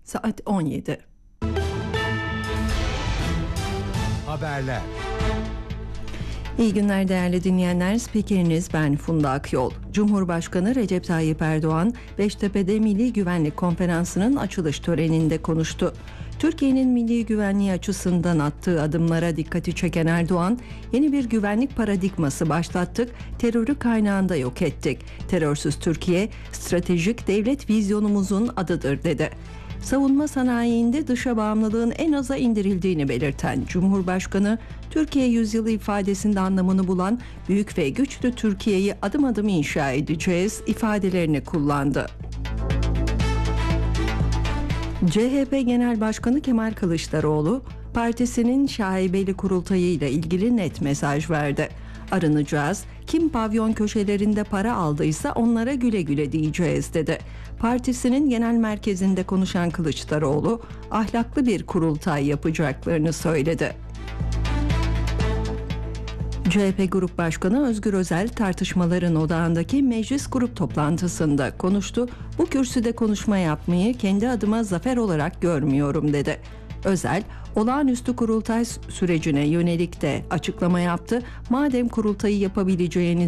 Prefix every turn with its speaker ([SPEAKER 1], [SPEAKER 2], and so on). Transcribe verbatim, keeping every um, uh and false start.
[SPEAKER 1] Saat on yedi.
[SPEAKER 2] Haberler.
[SPEAKER 1] İyi günler değerli dinleyenler. Spikeriniz ben Funda Akyol. Cumhurbaşkanı Recep Tayyip Erdoğan, Beştepe'de Milli Güvenlik Konferansı'nın açılış töreninde konuştu. Türkiye'nin milli güvenliği açısından attığı adımlara dikkati çeken Erdoğan, yeni bir güvenlik paradigması başlattık, terörü kaynağında yok ettik. Terörsüz Türkiye, stratejik devlet vizyonumuzun adıdır dedi. Savunma sanayinde dışa bağımlılığın en aza indirildiğini belirten Cumhurbaşkanı, Türkiye yüzyılı ifadesinde anlamını bulan büyük ve güçlü Türkiye'yi adım adım inşa edeceğiz ifadelerini kullandı. C H P Genel Başkanı Kemal Kılıçdaroğlu, partisinin şaibeli kurultayı ile ilgili net mesaj verdi. Arınacağız, kim pavyon köşelerinde para aldıysa onlara güle güle diyeceğiz dedi. Partisinin genel merkezinde konuşan Kılıçdaroğlu, ahlaklı bir kurultay yapacaklarını söyledi. C H P Grup Başkanı Özgür Özel tartışmaların odağındaki meclis grup toplantısında konuştu. Bu kürsüde konuşma yapmayı kendi adıma zafer olarak görmüyorum dedi. Özel, olağanüstü kurultay sürecine yönelik de açıklama yaptı. Madem kurultayı yapabileceğini